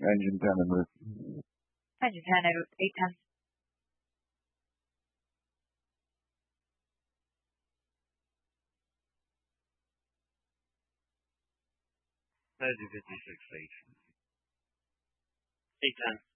Engine 10 en route. Engine 10 en route, 810. Thirty 56 8. 810.